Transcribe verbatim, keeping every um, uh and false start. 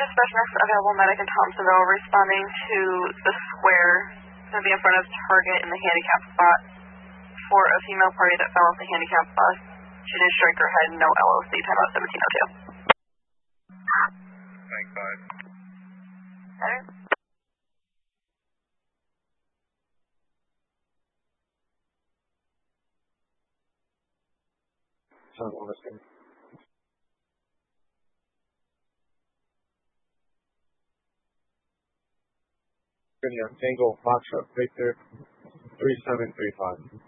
dispatch next available medic in Thompsonville responding to the square. It's going to be in front of Target in the handicap spot for a female party that fell off the handicap bus. She did strike her head, no L O C, timeout seventeen oh two. Thanks, five. Okay. Sounds interesting. Tango Foxtrot Victor three seven three five.